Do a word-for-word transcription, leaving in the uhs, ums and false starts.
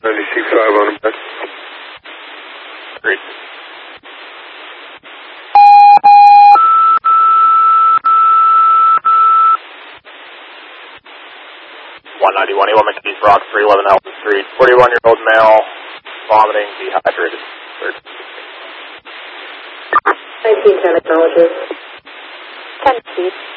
ninety-six five on him. Great. one ninety-one, Ewan McKees, Rock, three eleven Elton Street, forty-one-year-old male, vomiting, dehydrated. nineteen ten acknowledges. ten feet.